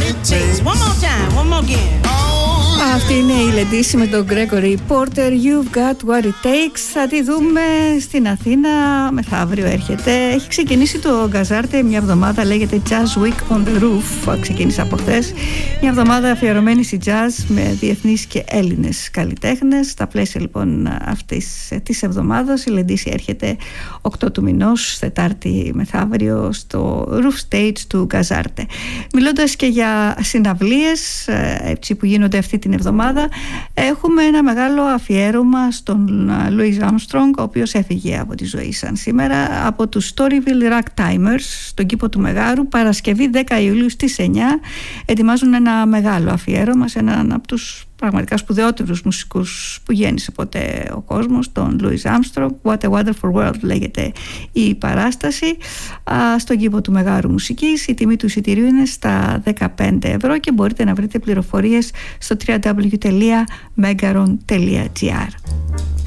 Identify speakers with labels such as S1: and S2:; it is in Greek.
S1: One more time, one more again.
S2: Αυτή είναι η Λεντίση με τον Gregory Porter. You've got what it takes. Θα τη δούμε στην Αθήνα μεθαύριο, έρχεται. Έχει ξεκινήσει το Γκαζάρτε μια εβδομάδα, λέγεται Jazz Week on the Roof. Ξεκίνησε από χθες. Μια εβδομάδα αφιερωμένη στη jazz με διεθνείς και Έλληνες καλλιτέχνες. Στα πλαίσια λοιπόν αυτής της εβδομάδας η Λεντίση έρχεται 8 του μηνός, Τετάρτη μεθαύριο, στο Roof Stage του Γκαζάρτε. Μιλώντας και για συναυλίες έτσι που γίνονται αυτή την εβδομάδα, έχουμε ένα μεγάλο αφιέρωμα στον Louis Armstrong, ο οποίος έφυγε από τη ζωή σαν σήμερα, από τους Storyville Ragtimers στον κήπο του Μεγάρου. Παρασκευή 10 Ιουλίου στις 9 ετοιμάζουν ένα μεγάλο αφιέρωμα σε έναν από τους πραγματικά σπουδαιότερους μουσικούς που γέννησε ποτέ ο κόσμος, τον Louis Armstrong. What a Wonderful World λέγεται η παράσταση, στον κήπο του Μεγάρου Μουσικής. Η τιμή του εισιτηρίου είναι στα 15€ και μπορείτε να βρείτε πληροφορίες στο www.megaron.gr.